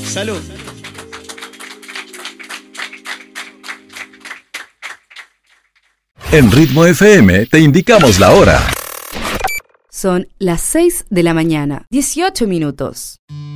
Salud. En Ritmo FM te indicamos la hora. Son las 6 de la mañana, 18 minutos.